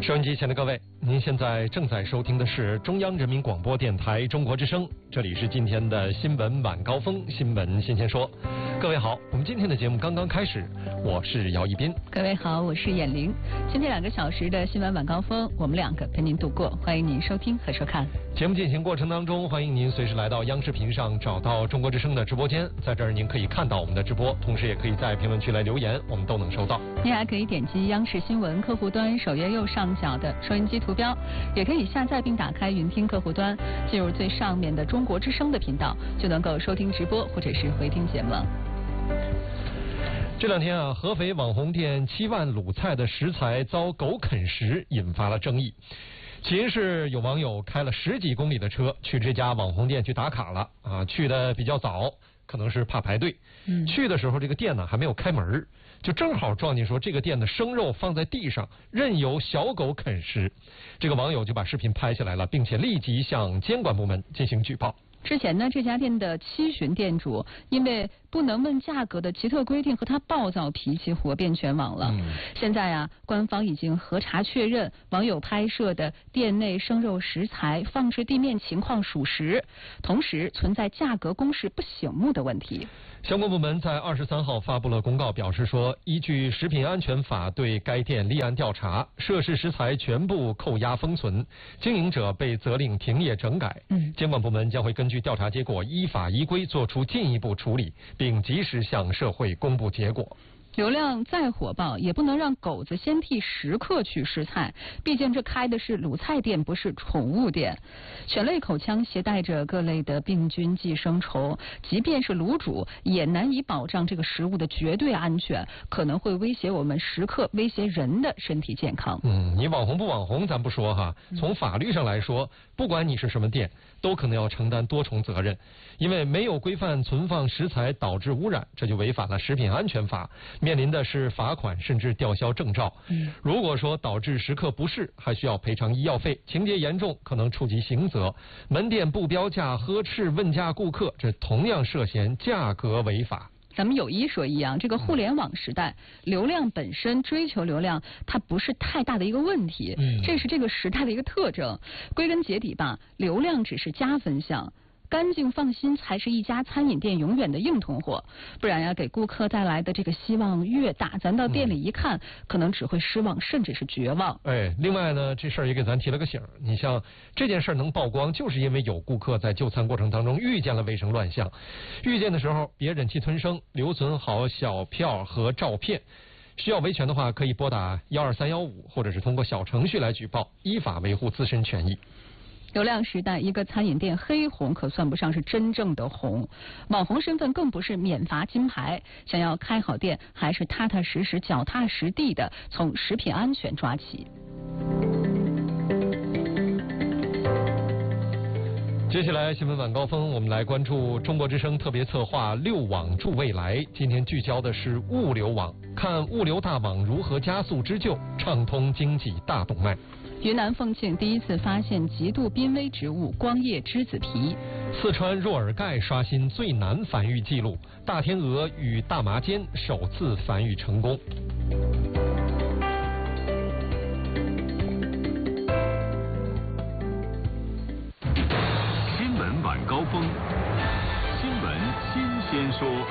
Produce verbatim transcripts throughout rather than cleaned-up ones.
收音机前的各位，您现在正在收听的是中央人民广播电台中国之声，这里是今天的新闻晚高峰，新闻新鲜说。各位好，我们今天的节目刚刚开始，我是姚一斌。 各位好，我是闫玲。今天两个小时的新闻晚高峰，我们两个陪您度过，欢迎您收听和收看。 节目进行过程当中，欢迎您随时来到央视频上找到中国之声的直播间，在这儿您可以看到我们的直播，同时也可以在评论区来留言，我们都能收到。 您还可以点击央视新闻客户端首页右上角的收音机图标，也可以下载并打开云听客户端，进入最上面的中国之声的频道，就能够收听直播或者是回听节目了。 这两天啊，合肥网红店七万卤菜的食材遭狗啃食，引发了争议。起因是有网友开了十几公里的车去这家网红店去打卡了啊，去的比较早，可能是怕排队。嗯，去的时候这个店呢还没有开门，就正好撞见说这个店的生肉放在地上，任由小狗啃食。这个网友就把视频拍下来了，并且立即向监管部门进行举报。 之前呢，这家店的七旬店主因为不能问价格的奇特规定和他暴躁脾气火遍全网了。嗯、现在啊，官方已经核查确认网友拍摄的店内生肉食材放置地面情况属实，同时存在价格公示不醒目的问题。 相关部门在二十三号发布了公告，表示说，依据食品安全法对该店立案调查，涉事食材全部扣押封存，经营者被责令停业整改。嗯，监管部门将会根据调查结果依法依规作出进一步处理，并及时向社会公布结果。 流量再火爆，也不能让狗子先替食客去试菜，毕竟这开的是卤菜店，不是宠物店。犬类口腔携带着各类的病菌寄生虫，即便是卤主，也难以保障这个食物的绝对安全，可能会威胁我们食客，威胁人的身体健康。 嗯，你网红不网红咱不说哈，从法律上来说，不管你是什么店，都可能要承担多重责任，因为没有规范存放食材导致污染，这就违反了食品安全法。面临的是罚款甚至吊销证照。嗯，如果说导致食客不适，还需要赔偿医药费，情节严重可能触及刑责。门店不标价、呵斥问价顾客，这同样涉嫌价格违法。 咱们有一说一啊，这个互联网时代，流量本身追求流量，它不是太大的一个问题，嗯，这是这个时代的一个特征。归根结底吧，流量只是加分项。干净放心才是一家餐饮店永远的硬通货，不然呀，给顾客带来的这个希望越大，咱到店里一看，嗯、可能只会失望，甚至是绝望。 哎，另外呢，这事儿也给咱提了个醒，你像这件事能曝光，就是因为有顾客在就餐过程当中遇见了卫生乱象，遇见的时候别忍气吞声，留存好小票和照片。需要维权的话，可以拨打幺二三幺五，或者是通过小程序来举报，依法维护自身权益。 流量时代，一个餐饮店黑红可算不上是真正的红，网红身份更不是免罚金牌。想要开好店，还是踏踏实实、脚踏实地的从食品安全抓起。 接下来新闻晚高峰，我们来关注中国之声特别策划六网助未来。今天聚焦的是物流网，看物流大网如何加速织救，畅通经济大动脉。 云南凤庆第一次发现极度濒危植物光叶栀子皮。 四川若尔盖刷新最难繁育记录，大天鹅与大麻尖首次繁育成功。 新闻晚高峰，新闻新鲜说。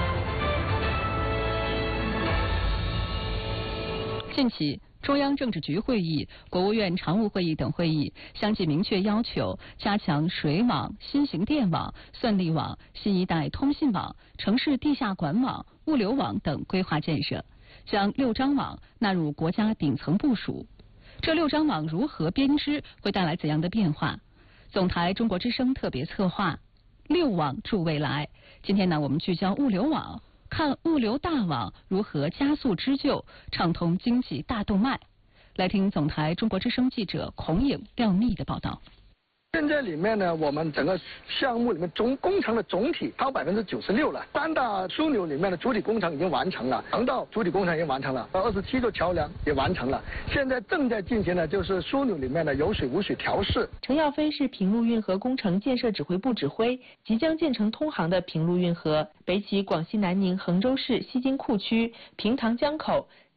近期中央政治局会议、国务院常务会议等会议相继明确要求加强水网、新型电网、算力网、新一代通信网、城市地下管网、物流网等规划建设，将六张网纳入国家顶层部署。这六张网如何编织，会带来怎样的变化？总台中国之声特别策划六网助未来。今天呢，我们聚焦物流网，看物流大网如何加速织救，畅通经济大动脉。来听总台中国之声记者孔颖、廖密的报道。 现在里面呢，我们整个项目里面总工程的总体超百分之九十六了。三大枢纽里面的主体工程已经完成了，航道主体工程已经完成了，二十七座桥梁也完成了。现在正在进行的就是枢纽里面的有水无水调试。 陈耀飞是平陆运河工程建设指挥部指挥，即将建成通航的平陆运河北起广西南宁衡州市西津库区平塘江口，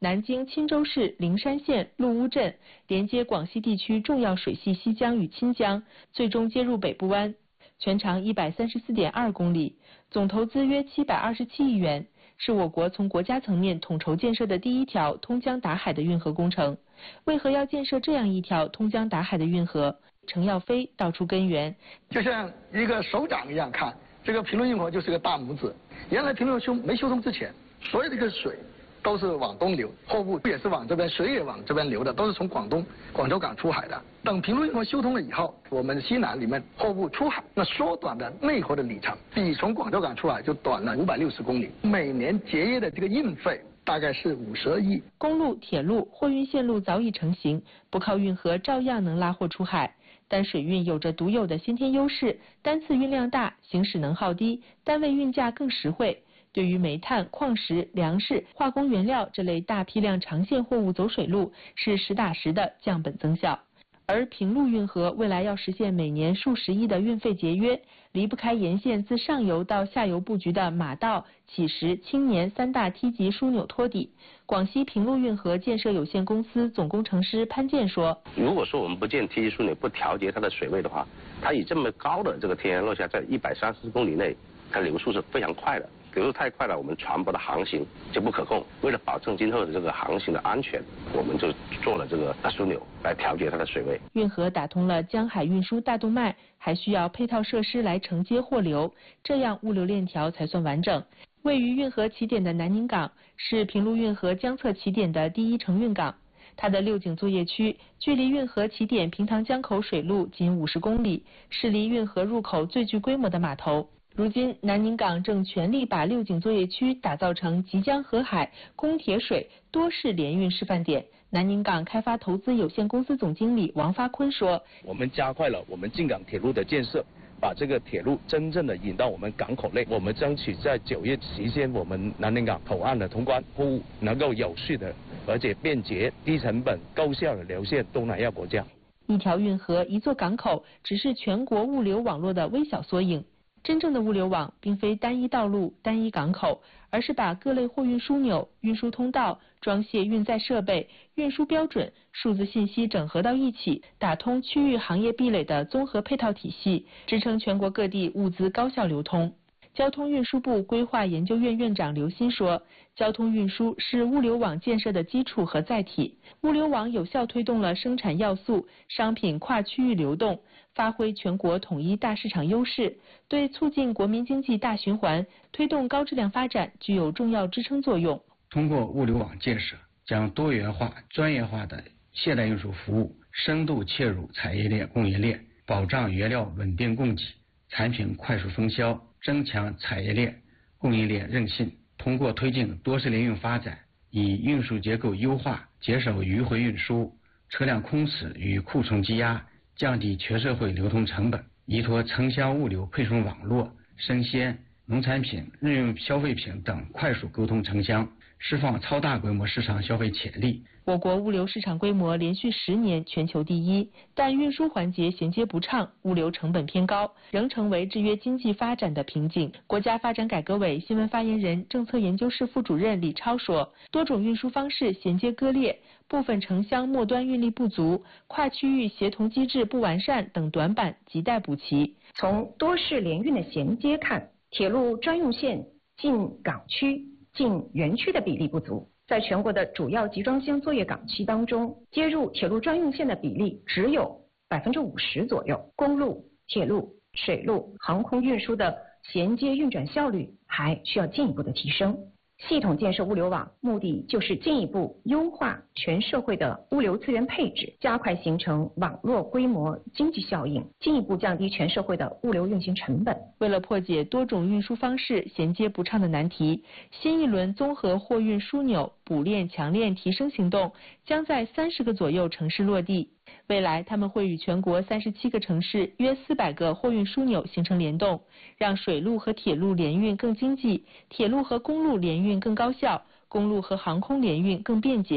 南京钦州市灵山县陆乌镇，连接广西地区重要水系西江与钦江，最终接入北部湾。全长一百三十四点二公里，总投资约七百二十七亿元，是我国从国家层面统筹建设的第一条通江达海的运河工程。为何要建设这样一条通江达海的运河？程耀飞道出根源。 就像一个手掌一样看，这个平陆运河就是个大拇指。原来平陆修没修通之前，所有这个水都是往东流，货物也是往这边，水也往这边流的，都是从广东广州港出海的。等平陆运河修通了以后，我们西南里面货物出海，那缩短的内河的里程，比从广州港出海就短了五百六十公里，每年节约的这个运费大概是五十亿。 公路、铁路、货运线路早已成型，不靠运河照样能拉货出海。但水运有着独有的先天优势，单次运量大，行驶能耗低，单位运价更实惠。对于煤炭、矿石、粮食、化工原料这类大批量长线货物走水路，是实打实的降本增效。而平陆运河未来要实现每年数十亿的运费节约，离不开沿线自上游到下游布局的马道、乞石、青年三大梯级枢纽托底。广西平陆运河建设有限公司总工程师潘建说： 如果说我们不建梯级枢纽，不调节它的水位的话，它以这么高的这个天然落下，在一百三十公里内，它流速是非常快的。流速太快了，我们船舶的航行就不可控。为了保证今后的这个航行的安全，我们就做了这个大枢纽来调节它的水位。 运河打通了江海运输大动脉，还需要配套设施来承接货流，这样物流链条才算完整。位于运河起点的南宁港是平陆运河江侧起点的第一承运港，它的六井作业区距离运河起点平塘江口水路仅五十公里，是离运河入口最具规模的码头。如今，南宁港正全力把六井作业区打造成即将河海、供铁水多式联运示范点。南宁港开发投资有限公司总经理王发坤说： 我们加快了我们进港铁路的建设，把这个铁路真正的引到我们港口内。我们争取在九月期间，我们南宁港口岸的通关，货物能够有序的而且便捷、低成本、高效的流向东南亚国家。 一条运河、一座港口，只是全国物流网络的微小缩影。真正的物流网并非单一道路、单一港口，而是把各类货运枢纽、运输通道、装卸运载设备、运输标准、数字信息整合到一起，打通区域行业壁垒的综合配套体系，支撑全国各地物资高效流通。交通运输部规划研究院院长刘鑫说：交通运输是物流网建设的基础和载体，物流网有效推动了生产要素、商品跨区域流动，发挥全国统一大市场优势，对促进国民经济大循环、推动高质量发展具有重要支撑作用。 通过物流网建设，将多元化、专业化的现代运输服务深度切入产业链、供应链，保障原料稳定供给、产品快速分销，增强产业链、供应链韧性。通过推进多式联运发展，以运输结构优化，减少迂回运输、车辆空驶与库存积压，降低全社会流通成本，依托城乡物流配送网络、生鲜、农产品、日用消费品等快速沟通城乡，释放超大规模市场消费潜力。 我国物流市场规模连续十年全球第一，但运输环节衔接不畅，物流成本偏高，仍成为制约经济发展的瓶颈。国家发展改革委新闻发言人、政策研究室副主任李超说，多种运输方式衔接割裂，部分城乡末端运力不足，跨区域协同机制不完善等短板亟待补齐。 从多式联运的衔接看，铁路专用线进港区、进园区的比例不足。在全国的主要集装箱作业港区当中，接入铁路专用线的比例只有百分之五十左右。公路、铁路、水路、航空运输的衔接运转效率还需要进一步的提升。系统建设物流网，目的就是进一步优化全社会的物流资源配置，加快形成网络规模经济效应，进一步降低全社会的物流运行成本。 为了破解多种运输方式衔接不畅的难题，新一轮综合货运枢纽补链强链提升行动将在三十个左右城市落地。未来他们会与全国三十七个城市约四百个货运枢纽形成联动，让水路和铁路联运更经济，铁路和公路联运更高效，公路和航空联运更便捷。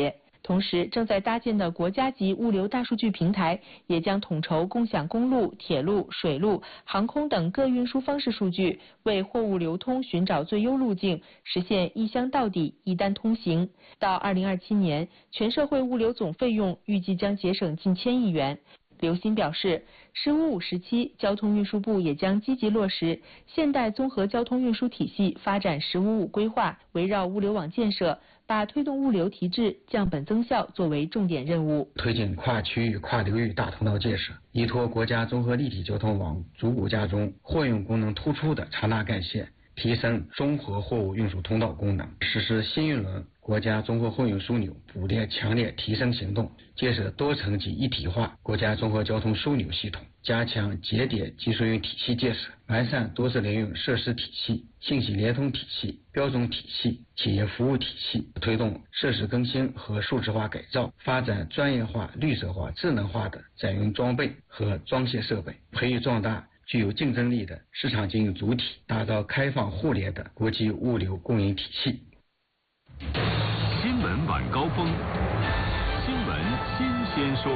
同时，正在搭建的国家级物流大数据平台也将统筹共享公路、铁路、水路、航空等各运输方式数据，为货物流通寻找最优路径，实现一箱到底、一单通行。到二零二七年，全社会物流总费用预计将节省近千亿元。刘鑫表示，“十五五”时期，交通运输部也将积极落实现代综合交通运输体系发展“十五五”规划，围绕物流网建设，把推动物流提质、降本增效作为重点任务， 推进跨区域、跨流域大通道建设，依托国家综合立体交通网，逐步加重货运功能突出的长大干线，提升综合货物运输通道功能，实施新一轮国家综合货运枢纽捕猎强烈提升行动，建设多层级一体化国家综合交通枢纽系统，加强节点技术运体系建设，完善多次联运设施体系、信息联通体系、标准体系、企业服务体系，推动设施更新和数字化改造，发展专业化、绿色化、智能化的载运装备和装卸设备，培育壮大具有竞争力的市场经营主体，打造开放互联的国际物流供应体系。 新闻晚高峰，新闻新鲜说。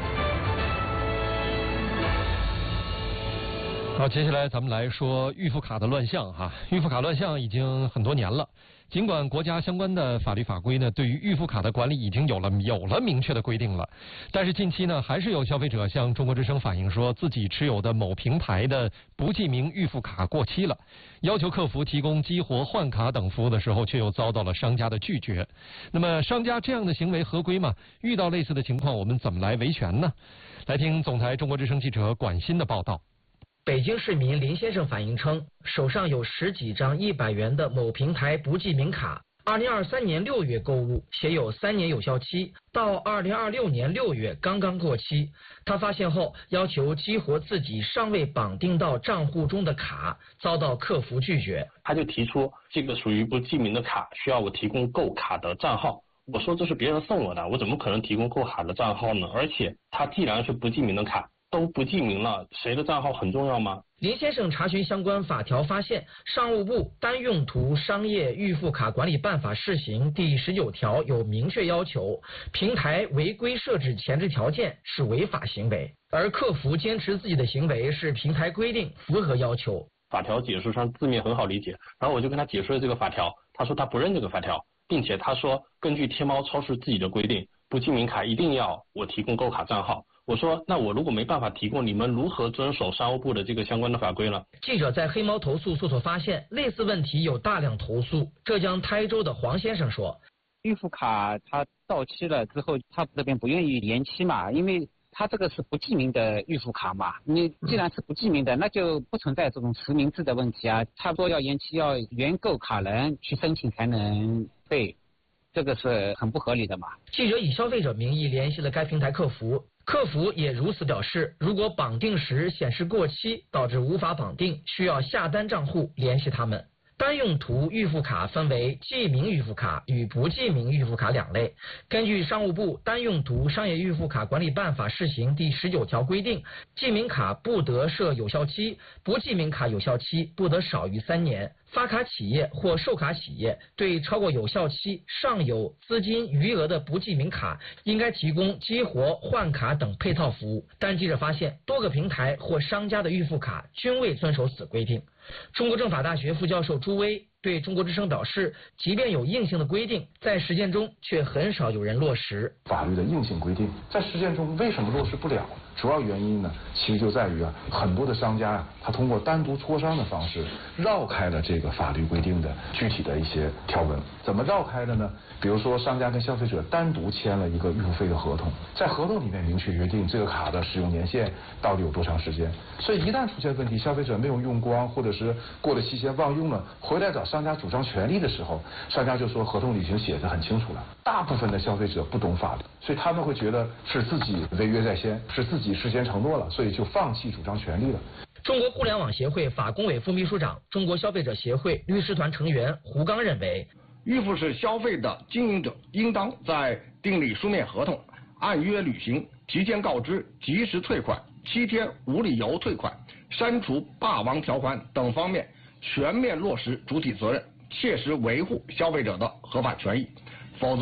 好，接下来咱们来说预付卡的乱象哈。预付卡乱象已经很多年了，尽管国家相关的法律法规呢，对于预付卡的管理已经有了有了明确的规定了，但是近期呢，还是有消费者向中国之声反映说，自己持有的某平台的不记名预付卡过期了，要求客服提供激活换卡等服务的时候，却又遭到了商家的拒绝。那么，商家这样的行为合规吗？遇到类似的情况，我们怎么来维权呢？来听总台中国之声记者管鑫的报道。 北京市民林先生反映称，手上有十几张一百元的某平台不记名卡，二零二三年六月购物，写有三年有效期，到二零二六年六月刚刚过期。他发现后要求激活自己尚未绑定到账户中的卡，遭到客服拒绝。 他就提出这个属于不记名的卡，需要我提供购卡的账号。我说这是别人送我的，我怎么可能提供购卡的账号呢？而且他既然是不记名的卡，都不记名了，谁的账号很重要吗？ 林先生查询相关法条发现，商务部单用途商业预付卡管理办法试行第十九条有明确要求，平台违规设置前置条件是违法行为，而客服坚持自己的行为是平台规定，符合要求。 法条解释上字面很好理解，然后我就跟他解释了这个法条，他说他不认这个法条，并且他说根据天猫超市自己的规定，不记名卡一定要我提供购卡账号。我说，那我如果没办法提供，你们如何遵守商务部的这个相关的法规呢？ 记者在黑猫投诉搜索发现，类似问题有大量投诉。浙江台州的黄先生说， 预付卡它到期了之后，他这边不愿意延期嘛，因为他这个是不记名的预付卡嘛，你既然是不记名的，那就不存在这种实名制的问题啊。差不多要延期，要原购卡人去申请才能备，这个是很不合理的嘛。 记者以消费者名义联系了该平台客服。客服也如此表示，如果绑定时显示过期，导致无法绑定，需要下单账户联系他们。单用途预付卡分为记名预付卡与不记名预付卡两类。根据商务部单用途商业预付卡管理办法试行第十九条规定，记名卡不得设有效期，不记名卡有效期不得少于三年。发卡企业或售卡企业对超过有效期尚有资金余额的不记名卡，应该提供激活、换卡等配套服务。但记者发现，多个平台或商家的预付卡均未遵守此规定。中国政法大学副教授朱威对中国之声表示，即便有硬性的规定，在实践中却很少有人落实。 法律的硬性规定在实践中为什么落实不了？主要原因呢，其实就在于啊，很多的商家啊，他通过单独磋商的方式绕开了这个法律规定的具体的一些条文。怎么绕开的呢？比如说，商家跟消费者单独签了一个预付费的合同，在合同里面明确约定这个卡的使用年限到底有多长时间。所以一旦出现问题，消费者没有用光，或者是过了期限忘用了，回来找商家主张权利的时候，商家就说合同里已经写得很清楚了。大部分的消费者不懂法律，所以他们会觉得是自己违约在先，是自己事先承诺了，所以就放弃主张权利了。 中国互联网协会法工委副秘书长、中国消费者协会律师团成员胡刚认为， 预付是消费的经营者应当在订立书面合同、按约履行、提前告知、及时退款、七天无理由退款、删除霸王条款等方面全面落实主体责任，切实维护消费者的合法权益，否则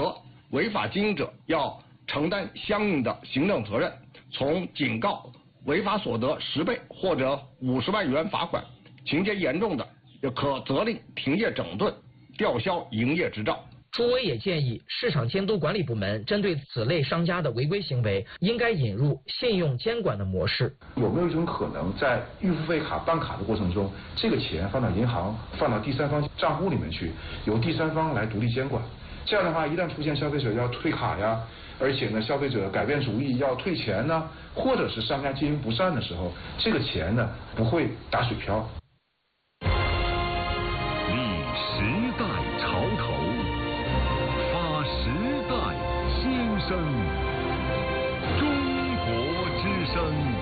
违法经营者要承担相应的行政责任，从警告、违法所得十倍或者五十万元罚款，情节严重的也可责令停业整顿、吊销营业执照。 朱威也建议市场监督管理部门针对此类商家的违规行为，应该引入信用监管的模式。 有没有一种可能，在预付费卡办卡的过程中，这个钱放到银行、放到第三方账户里面去，由第三方来独立监管？这样的话，一旦出现消费者要退卡呀，而且呢，消费者改变主意要退钱呢，或者是商家经营不善的时候，这个钱呢不会打水漂。 立时代潮头，发时代新声，中国之声。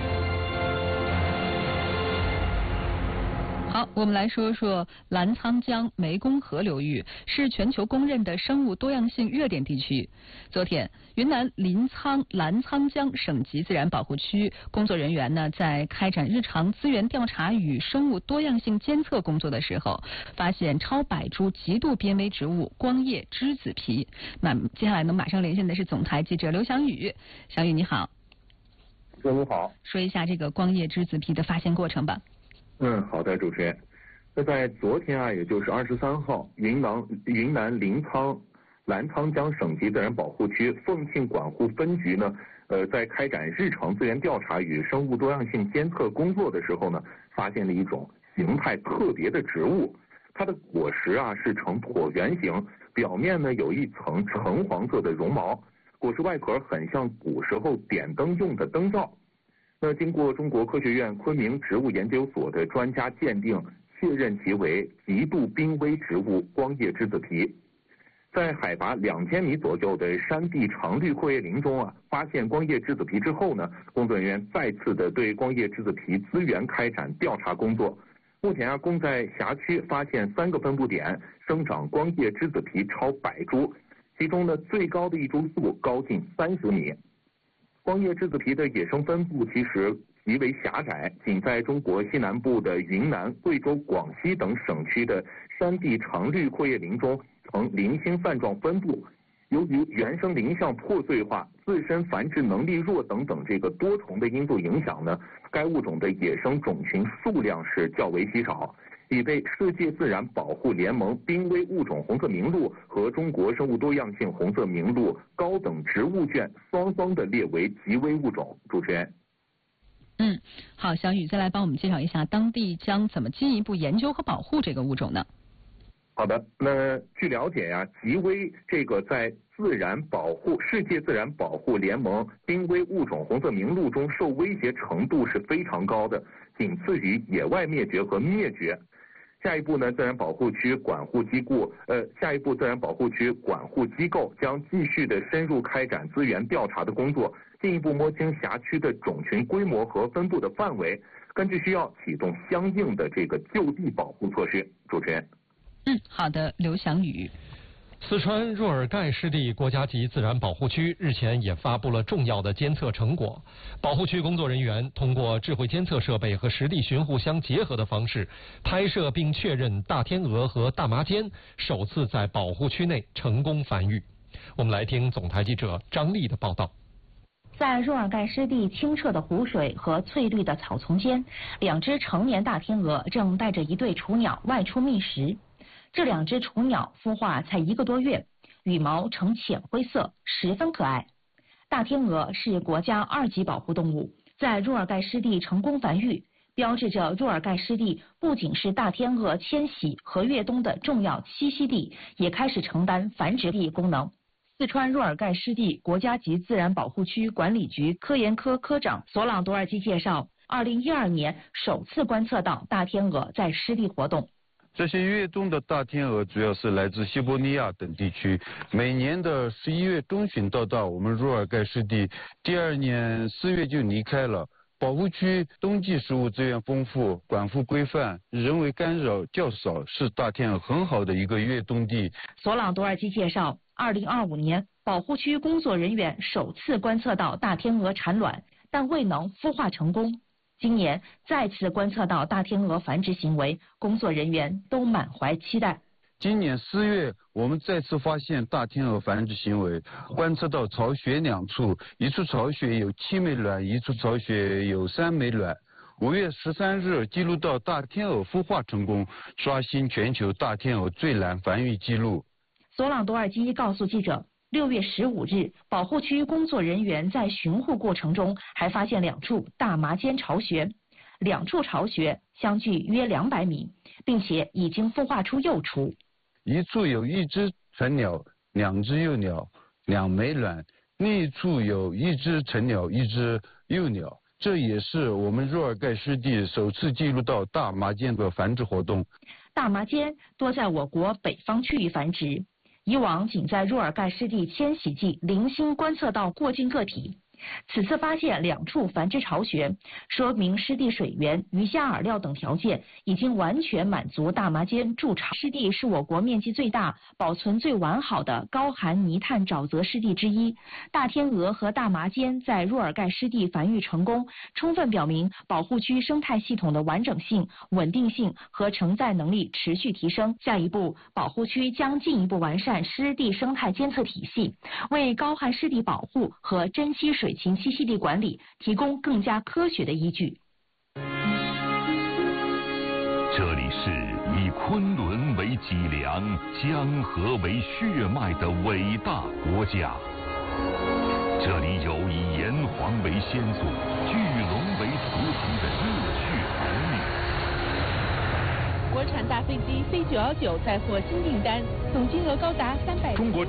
好，我们来说说澜沧江湄公河流域，是全球公认的生物多样性热点地区。昨天，云南临沧澜沧江省级自然保护区工作人员呢，在开展日常资源调查与生物多样性监测工作的时候，发现超百株极度濒危植物光叶栀子皮。那接下来呢，马上连线的是总台记者刘翔宇。翔宇你好。 主持人好。 说一下这个光叶栀子皮的发现过程吧。 嗯，好的，主持人。那在昨天啊，也就是二十三号，云南云南临沧澜沧江省级自然保护区凤庆管护分局呢，呃，在开展日常资源调查与生物多样性监测工作的时候呢，发现了一种形态特别的植物，它的果实啊是呈椭圆形，表面呢有一层橙黄色的绒毛，果实外壳很像古时候点灯用的灯罩。那经过中国科学院昆明植物研究所的专家鉴定，确认其为极度濒危植物光叶栀子皮。在海拔两千米左右的山地常绿阔叶林中啊，发现光叶栀子皮之后呢，工作人员再次的对光叶栀子皮资源开展调查工作。目前啊，共在辖区发现三个分布点生长光叶栀子皮超百株，其中呢最高的一株树高近三十米。光叶栀子皮的野生分布其实极为狭窄，仅在中国西南部的云南、贵州、广西等省区的山地常绿阔叶林中呈零星散状分布。由于原生林相破碎化、自身繁殖能力弱等等这个多重的因素影响呢，该物种的野生种群数量是较为稀少，已被世界自然保护联盟濒危物种红色名录和中国生物多样性红色名录高等植物卷双双的列为极危物种。主持人。 嗯，好，小雨再来帮我们介绍一下当地将怎么进一步研究和保护这个物种呢？ 好的，那据了解呀、啊，极危这个在自然保护世界自然保护联盟濒危物种红色名录中受威胁程度是非常高的，仅次于野外灭绝和灭绝。下一步呢，自然保护区管护机构，呃，下一步自然保护区管护机构将继续的深入开展资源调查的工作，进一步摸清辖区的种群规模和分布的范围，根据需要启动相应的这个就地保护措施。主持人。 嗯，好的，刘翔宇。 四川若尔盖湿地国家级自然保护区日前也发布了重要的监测成果。保护区工作人员通过智慧监测设备和实地巡护相结合的方式，拍摄并确认大天鹅和大麻尖首次在保护区内成功繁育。我们来听总台记者张丽的报道。 在若尔盖湿地清澈的湖水和翠绿的草丛间，两只成年大天鹅正带着一对雏鸟外出觅食。这两只雏鸟孵化才一个多月，羽毛呈浅灰色，十分可爱。大天鹅是国家二级保护动物，在若尔盖湿地成功繁育，标志着若尔盖湿地不仅是大天鹅迁徙和越冬的重要栖息地，也开始承担繁殖地功能。四川若尔盖湿地国家级自然保护区管理局科研科科长索朗多尔基介绍，二零一二年首次观测到大天鹅在湿地活动。 这些越冬的大天鹅主要是来自西伯利亚等地区，每年的十一月中旬到达我们若尔盖湿地，第二年四月就离开了。保护区冬季食物资源丰富，管护规范，人为干扰较少，是大天鹅很好的一个越冬地。 索朗多尔基介绍，二零二五年保护区工作人员首次观测到大天鹅产卵，但未能孵化成功。今年再次观测到大天鹅繁殖行为，工作人员都满怀期待。 今年四月，我们再次发现大天鹅繁殖行为，观测到巢穴两处，一处巢穴有七枚卵，一处巢穴有三枚卵。五月十三日记录到大天鹅孵化成功，刷新全球大天鹅最难繁育记录。 索朗多尔基告诉记者，六月十五日，保护区工作人员在巡护过程中还发现两处大麻尖巢穴，两处巢穴相距约两百米，并且已经孵化出幼雏。 一处有一只成鸟，两只幼鸟，两枚卵；另一处有一只成鸟，一只幼鸟。这也是我们若尔盖湿地首次记录到大麻尖的繁殖活动。 大麻尖多在我国北方区域繁殖，以往仅在若尔盖湿地迁徙季零星观测到过境个体。此次发现两处繁殖巢穴，说明湿地水源、鱼虾饵料等条件已经完全满足大麻尖筑巢。湿地是我国面积最大、保存最完好的高含泥炭沼泽湿地之一。大天鹅和大麻尖在若尔盖湿地繁育成功，充分表明保护区生态系统的完整性、稳定性和承载能力持续提升。下一步，保护区将进一步完善湿地生态监测体系，为高含湿地保护和珍稀水禽栖息地管理提供更加科学的依据。 这里是以昆仑为脊梁、江河为血脉的伟大国家。这里有以炎黄为先祖、巨龙为图腾的热血儿女。 国产大飞机 C 九一九载货新订单，总金额高达三百。 中国。